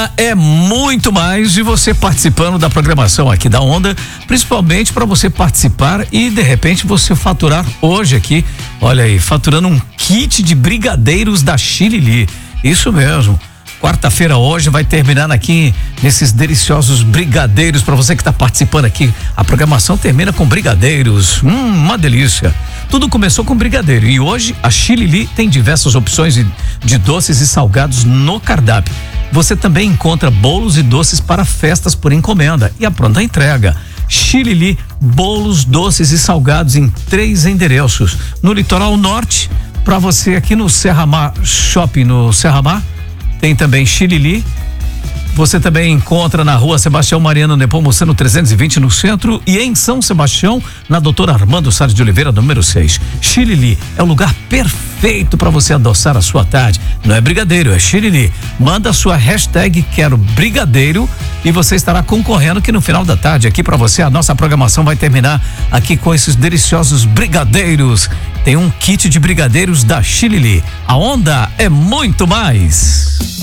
Onda é muito mais de você participando da programação aqui da Onda, principalmente para você participar e de repente você faturar hoje aqui, olha aí, faturando um kit de brigadeiros da Xilili. Isso mesmo. Quarta-feira hoje vai terminar aqui nesses deliciosos brigadeiros para você que está participando aqui. A programação termina com brigadeiros. Uma delícia. Tudo começou com brigadeiro e hoje a Xilili tem diversas opções de doces e salgados no cardápio. Você também encontra bolos e doces para festas por encomenda e a pronta entrega. Xilili, bolos, doces e salgados em 3 endereços. No litoral norte, para você aqui no Serra Mar Shopping, no Serra Mar, tem também Xilili. Você também encontra na rua Sebastião Mariano Nepomuceno 320 no centro e em São Sebastião, na doutora Armando Salles de Oliveira, número 6. Xilili é o lugar perfeito para você adoçar a sua tarde. Não é brigadeiro, é Xilili. Manda a sua hashtag quero brigadeiro e você estará concorrendo que no final da tarde aqui para você a nossa programação vai terminar aqui com esses deliciosos brigadeiros. Tem um kit de brigadeiros da Xilili. A Onda é muito mais.